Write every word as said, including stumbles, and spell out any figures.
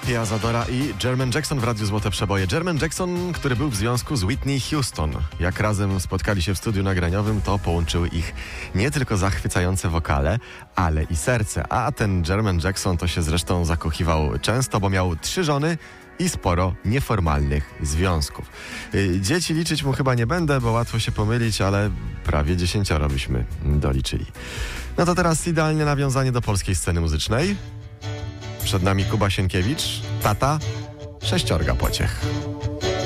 Pia Zadora i Jermaine Jackson w Radiu Złote Przeboje. Jermaine Jackson, który był w związku z Whitney Houston. Jak razem spotkali się w studiu nagraniowym, to połączyły ich nie tylko zachwycające wokale, ale i serce. A ten Jermaine Jackson to się zresztą zakochiwał często, bo miał trzy żony i sporo nieformalnych związków. Dzieci liczyć mu chyba nie będę, bo łatwo się pomylić, ale prawie dziesięcioro byśmy doliczyli. No to teraz idealnie nawiązanie do polskiej sceny muzycznej. Przed nami Kuba Sienkiewicz, tata, sześciorga pociech.